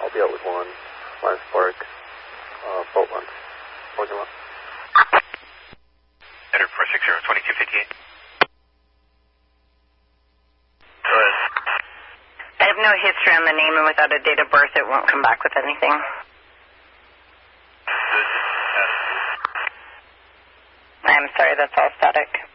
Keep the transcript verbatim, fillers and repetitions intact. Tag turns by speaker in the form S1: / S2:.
S1: I'll be out with one. Lions Park, uh, boat launch. Parking lot.
S2: Enter four six zero, twenty-two fifty-eight. Go ahead.
S3: I have no history on the name, and without a date of birth, it won't come back with anything. I'm sorry, that's all static.